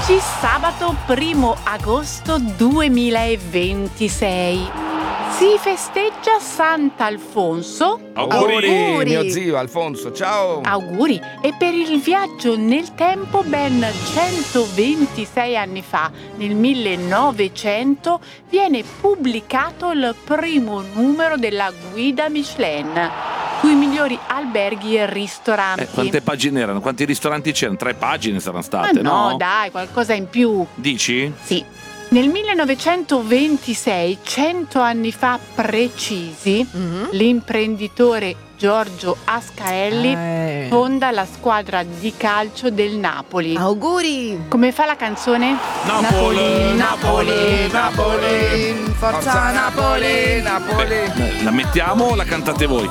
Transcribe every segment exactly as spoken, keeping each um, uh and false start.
Oggi sabato primo agosto duemilaventisei si festeggia Sant'Alfonso. Auguri, Auguri, mio zio Alfonso, ciao. Auguri. E per il viaggio nel tempo ben centoventisei anni fa, nel millenovecento, viene pubblicato il primo numero della Guida Michelin sui migliori alberghi e ristoranti. Eh, quante pagine erano? Quanti ristoranti c'erano? Tre pagine saranno Ma state, no, no? dai, qualcosa in più. Dici? Sì. Nel millenovecentoventisei, cento anni fa precisi, Mm-hmm. l'imprenditore Giorgio Ascarelli Eh. fonda la squadra di calcio del Napoli. Auguri! Come fa la canzone? Napoli, Napoli, Napoli, Forza Napoli! Napoli. Eh, La mettiamo o la cantate voi?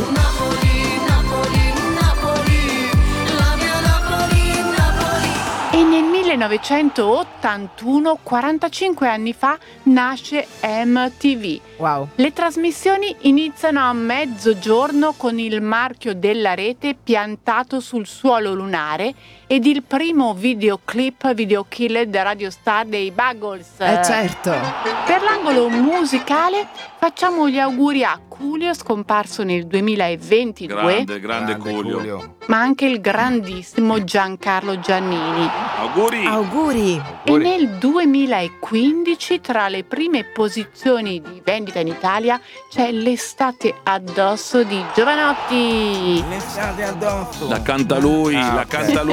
E nel millenovecentottantuno, quarantacinque anni fa, nasce M T V. Wow. Le trasmissioni iniziano a mezzogiorno con il marchio della rete piantato sul suolo lunare ed il primo videoclip Video Killer da Radio Star dei Buggles. Eh certo. Per l'angolo musicale facciamo gli auguri a Coolio, scomparso nel duemilaventidue, Grande, grande, Coolio. Coolio. ma anche il grandissimo Giancarlo Giannini. Auguri. Auguri! E nel duemilaquindici, tra le prime posizioni di vendita in Italia, c'è L'estate addosso di Giovanotti. L'estate addosso. La canta lui, Ah, la ok. canta lui.